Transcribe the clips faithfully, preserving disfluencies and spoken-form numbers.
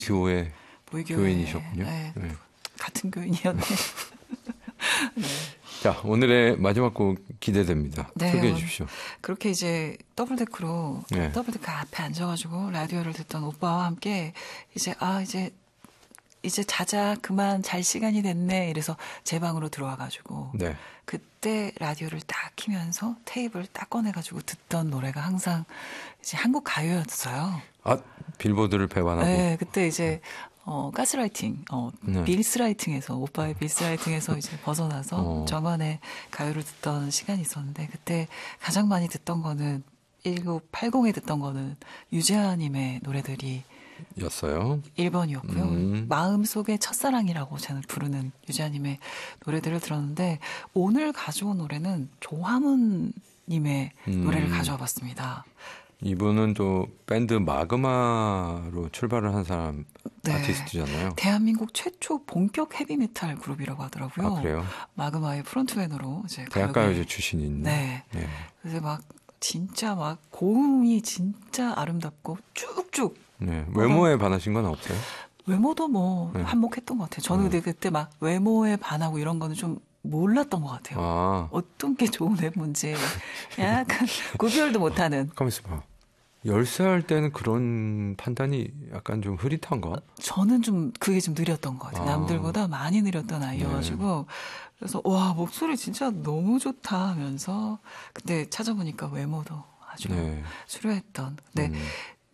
교회 모의교회, 교인이셨군요. 네, 네. 같은 교인이었네. 네. 자, 오늘의 마지막 곡 기대됩니다. 네, 소개해 오늘 주십시오. 그렇게 이제 더블데크로 네. 더블데크 앞에 앉아가지고 라디오를 듣던 오빠와 함께 이제 아 이제 이제 자자 그만 잘 시간이 됐네 이래서 제 방으로 들어와가지고 네. 그때 라디오를 딱 키면서 테이프를 딱 꺼내가지고 듣던 노래가 항상 이제 한국 가요였어요. 아, 빌보드를 배반하고. 네, 그때 이제 어, 가스라이팅, 어, 네. 빌스라이팅에서, 오빠의 빌스라이팅에서 이제 벗어나서 어. 저만의 가요를 듣던 시간이 있었는데, 그때 가장 많이 듣던 거는, 천구백팔십에 듣던 거는 유재하님의 노래들이 였어요. 일 번이었고요. 음. 마음속의 첫사랑이라고 저는 부르는 유재하님의 노래들을 들었는데, 오늘 가져온 노래는 조화문님의 음. 노래를 가져와 봤습니다. 이분은 또 밴드 마그마로 출발을 한 사람 네. 아티스트잖아요. 대한민국 최초 본격 헤비메탈 그룹이라고 하더라고요. 아, 그래요? 마그마의 프론트맨으로 이제 대학가요제 출신인. 네. 네. 그래서 막 진짜 막 고음이 진짜 아름답고 쭉쭉. 네. 외모에 반하신 건 없어요? 외모도 뭐 네. 한몫했던 것 같아요. 저는 네. 근데 그때 막 외모에 반하고 이런 거는 좀 몰랐던 것 같아요. 아. 어떤 게 좋은 외모인지 약간 구별도 못하는. 가만 있어봐. 열 살 때는 그런 판단이 약간 좀 흐릿한가? 저는 좀 그게 좀 느렸던 것 같아요. 아. 남들보다 많이 느렸던 아이여가지고 네. 그래서 와 목소리 진짜 너무 좋다 하면서 근데 찾아보니까 외모도 아주 네. 수려했던. 근데 음.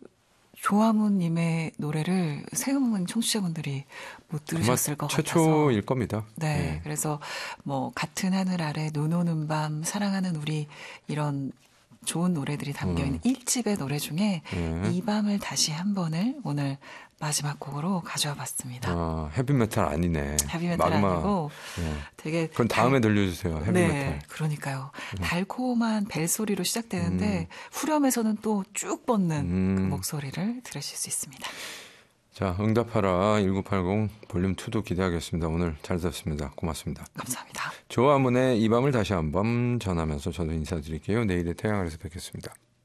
조화문님의 노래를 새음은 청취자분들이 못 들으셨을 것 같아서 최초일 겁니다. 네, 네. 그래서 뭐 같은 하늘 아래 눈 오는 밤 사랑하는 우리 이런 좋은 노래들이 담겨있는 음. 일 집의 노래 중에 네. 이 밤을 다시 한 번을 오늘 마지막 곡으로 가져와 봤습니다. 아, 헤비메탈 아니네. 헤비메탈 마그마. 아니고 네. 되게 그건 다음에 달- 들려주세요. 헤비메탈. 네, 그러니까요. 음. 달콤한 벨소리로 시작되는데 후렴에서는 또 쭉 뻗는 음. 그 목소리를 들으실 수 있습니다. 자, 응답하라 천구백팔십 볼륨 이도 기대하겠습니다. 오늘 잘 들었습니다. 고맙습니다. 감사합니다. 조화문의 이 밤을 다시 한번 전하면서 저도 인사드릴게요. 내일의 태양 아래서 뵙겠습니다.